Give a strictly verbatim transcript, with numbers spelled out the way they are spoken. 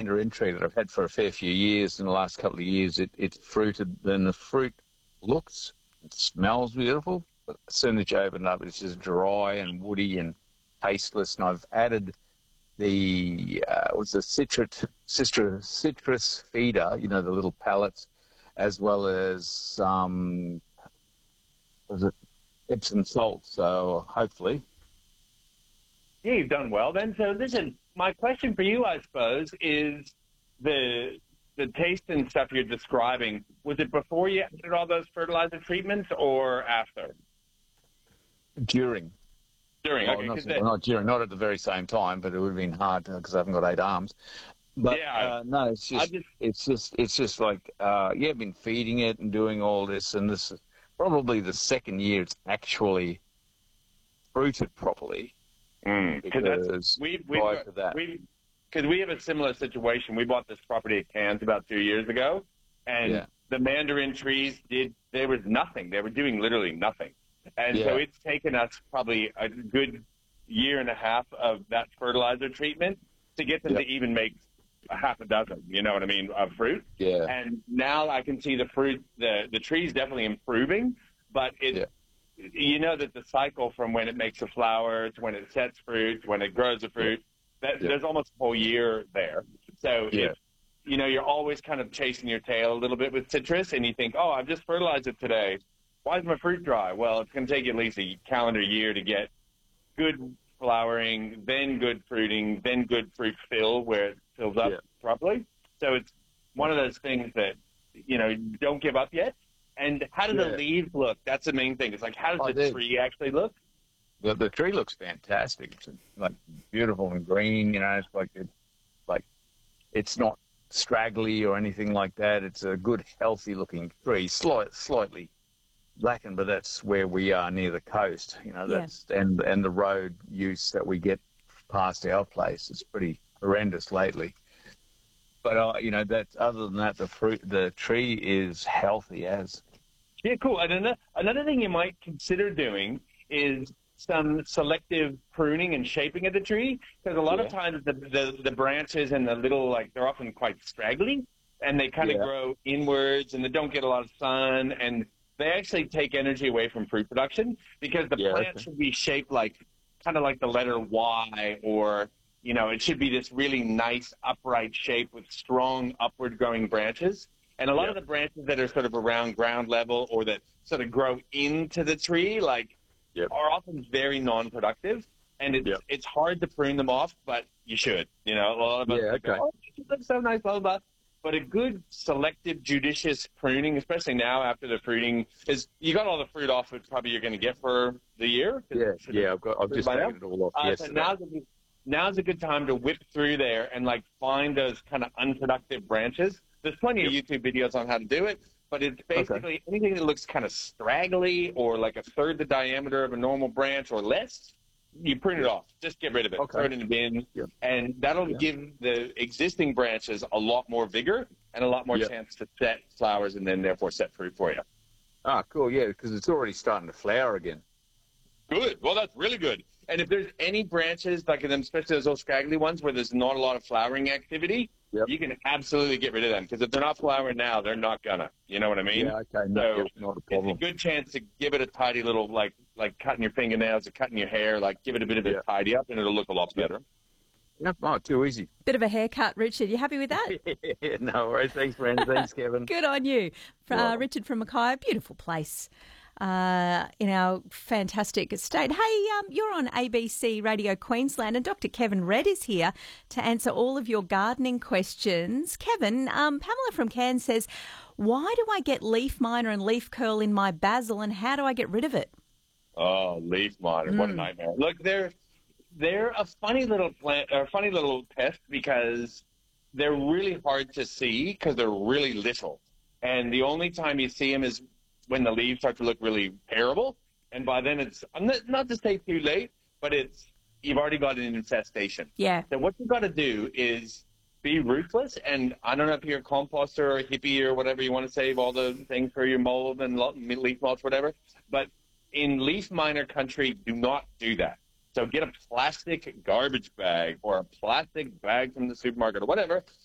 mandarin tree that I've had for a fair few years. In the last couple of years, it, it's fruited, and the fruit looks, it smells beautiful, but as soon as you open it up, it's just dry and woody and tasteless. And I've added the, uh, what's the citrus, citrus, citrus feeder, you know, the little pellets, as well as some, was it Epsom salt. So hopefully. Yeah, you've done well then. So listen, my question for you, I suppose, is the the taste and stuff you're describing, was it before you did all those fertilizer treatments or after? During. During, well, okay. Not, The, not during, not at the very same time, but it would have been hard because I haven't got eight arms. But yeah, uh, no, it's just, just, it's just, it's just like, uh, yeah, I've been feeding it and doing all this, and this is probably the second year it's actually fruited properly. Mm, because we we prior to that. we because we have a similar situation. We bought this property at Cairns about two years ago, and yeah. the mandarin trees did there was nothing. They were doing literally nothing, and yeah. so it's taken us probably a good year and a half of that fertilizer treatment to get them yep. to even make a half a dozen. You know what I mean? Of fruit. Yeah. And now I can see the fruit. The the tree's definitely improving, but it. Yeah. You know that the cycle from when it makes a flower to when it sets fruit to when it grows a fruit, that, yeah. there's almost a whole year there. So, yeah. if, you know, you're always kind of chasing your tail a little bit with citrus, and you think, oh, I've just fertilized it today. Why is my fruit dry? Well, it's going to take you at least a calendar year to get good flowering, then good fruiting, then good fruit fill where it fills up yeah. properly. So it's one of those things that, you know, don't give up yet. And how do yeah. the leaves look? That's the main thing. It's like, how does oh, the tree actually look? The, the tree looks fantastic. It's like beautiful and green. You know, it's like it, like it's not straggly or anything like that. It's a good, healthy-looking tree. Slight, slightly blackened, but that's where we are near the coast. You know, that's yeah. and and the road use that we get past our place is pretty horrendous lately. But uh, you know, that other than that, the fruit, the tree is healthy as. Yeah, cool. And another, another thing you might consider doing is some selective pruning and shaping of the tree, because a lot yeah. of times the, the the branches and the little, like, they're often quite straggly, and they kind of yeah. grow inwards, and they don't get a lot of sun, and they actually take energy away from fruit production, because the yeah, plant okay. should be shaped like kind of like the letter Y, or you know, it should be this really nice upright shape with strong upward growing branches. And a lot yep. of the branches that are sort of around ground level or that sort of grow into the tree, like, yep. are often very non-productive. And it's, yep. it's hard to prune them off, but you should. You know, a lot of us yeah, go, okay. oh, it looks so nice, blah, blah, blah. But a good selective, judicious pruning, especially now after the fruiting, is you got all the fruit off that probably you're going to get for the year. Yeah, yeah, I've, got, I've just taken it all off uh, yesterday. So now's a, good, now's a good time to whip through there and, like, find those kind of unproductive branches. There's plenty yep. of YouTube videos on how to do it, but it's basically okay. anything that looks kind of straggly or like a third the diameter of a normal branch or less, you prune it off. Just get rid of it. Okay. Throw it in the bin. Yep. And that'll yep. give the existing branches a lot more vigor and a lot more yep. chance to set flowers and then therefore set fruit for you. Ah, cool, yeah, because it's already starting to flower again. Good. Well, that's really good. And if there's any branches, like them, especially those old scraggly ones where there's not a lot of flowering activity, yep. you can absolutely get rid of them, because if they're not flowering now, they're not gonna. You know what I mean? Yeah, okay. No, so yep, not a problem. It's a good chance to give it a tidy little, like like cutting your fingernails or cutting your hair, like give it a bit of a yep. tidy up, and it'll look a lot better. Yep. Oh, too easy. Bit of a haircut, Richard. You happy with that? No worries. Thanks, friends. Thanks, Kevin. Good on you. Uh, Richard from Mackay, beautiful place. Uh, in our fantastic estate. Hey, um, you're on A B C Radio Queensland, and Doctor Kevin Redd is here to answer all of your gardening questions. Kevin, um, Pamela from Cairns says, why do I get leaf miner and leaf curl in my basil, and how do I get rid of it? Oh, leaf miner, mm. what a nightmare. Look, they're, they're a funny little plant, or a funny little pest, because they're really hard to see because they're really little. And the only time you see them is when the leaves start to look really terrible, and by then it's not, not to say too late, but it's you've already got an infestation. Yeah. So what you've got to do is be ruthless, and I don't know if you're a composter or a hippie or whatever you want to save all the things for your mold and leaf mulch, whatever. But in leaf miner country, do not do that. So get a plastic garbage bag or a plastic bag from the supermarket or whatever,